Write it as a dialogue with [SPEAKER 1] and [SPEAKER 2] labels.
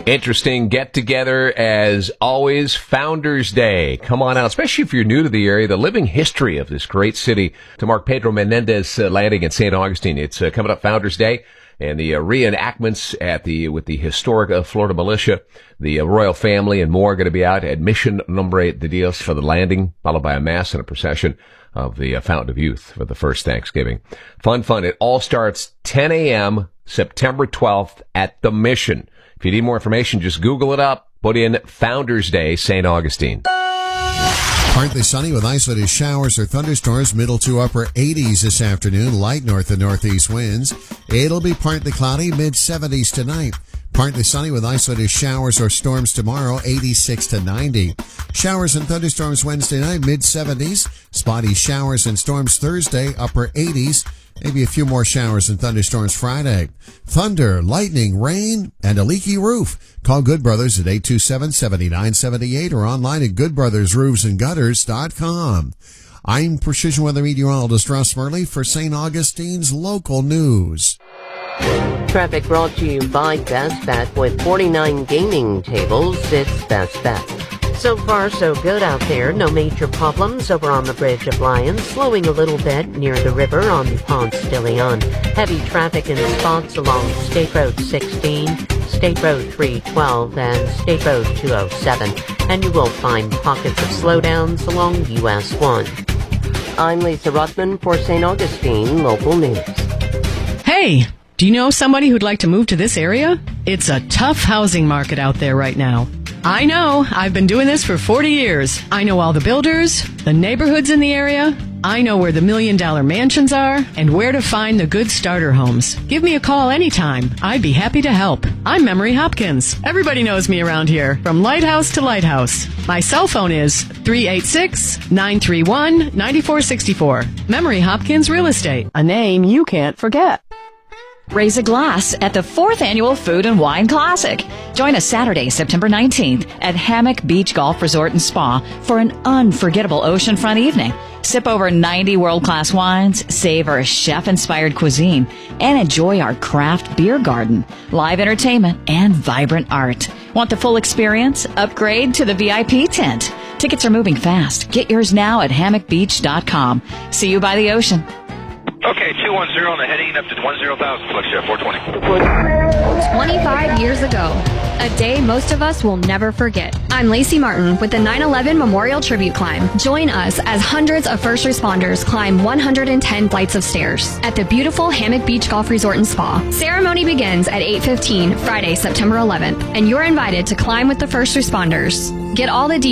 [SPEAKER 1] Interesting get-together, as always, Founders Day. Come on out, especially if you're new to the area, the living history of this great city, to Mark Pedro Menendez Landing in St. Augustine. It's coming up Founders Day, and the reenactments with the historic Florida militia, the royal family, and more are going to be out at Mission Nombre de Dios for the landing, followed by a mass and a procession of the Fountain of Youth for the first Thanksgiving. Fun. It all starts 10 a.m. September 12th at the Mission. If you need more information, just Google it up. Put in Founders Day, St. Augustine.
[SPEAKER 2] Partly sunny with isolated showers or thunderstorms, middle to upper 80s this afternoon, light north and northeast winds. It'll be partly cloudy, mid-70s tonight. Partly sunny with isolated showers or storms tomorrow, 86 to 90. Showers and thunderstorms Wednesday night, mid-70s. Spotty showers and storms Thursday, upper 80s. Maybe a few more showers and thunderstorms Friday. Thunder, lightning, rain, and a leaky roof. Call Good Brothers at 827-7978 or online at goodbrothersroofsandgutters.com. I'm Precision Weather Meteorologist Russ Murley for St. Augustine's local news.
[SPEAKER 3] Traffic brought to you by Best Bet. With 49 gaming tables, it's Best Bet. So far, so good out there. No major problems over on the Bridge of Lions. Slowing a little bit near the river on Ponce de Leon. Heavy traffic in spots along State Road 16, State Road 312, and State Road 207. And you will find pockets of slowdowns along US 1. I'm Lisa Ruttman for St. Augustine Local News.
[SPEAKER 4] Hey! Do you know somebody who'd like to move to this area? It's a tough housing market out there right now. I know. I've been doing this for 40 years. I know all the builders, the neighborhoods in the area. I know where the $1 million mansions are and where to find the good starter homes. Give me a call anytime. I'd be happy to help. I'm Memory Hopkins. Everybody knows me around here, from lighthouse to lighthouse. My cell phone is 386-931-9464. Memory Hopkins Real Estate, a name you can't forget.
[SPEAKER 5] Raise a glass at the 4th Annual Food and Wine Classic. Join us Saturday, September 19th at Hammock Beach Golf Resort and Spa for an unforgettable oceanfront evening. Sip over 90 world-class wines, savor chef-inspired cuisine, and enjoy our craft beer garden, live entertainment, and vibrant art. Want the full experience? Upgrade to the VIP tent. Tickets are moving fast. Get yours now at hammockbeach.com. See you by the ocean.
[SPEAKER 6] Okay, 210 on the heading up to 10,000, flex 420.
[SPEAKER 7] 25 years ago, a day most of us will never forget. I'm Lacey Martin with the 9/11 Memorial Tribute Climb. Join us as hundreds of first responders climb 110 flights of stairs at the beautiful Hammock Beach Golf Resort and Spa. Ceremony begins at 8:15 Friday, September 11th, and you're invited to climb with the first responders. Get all the details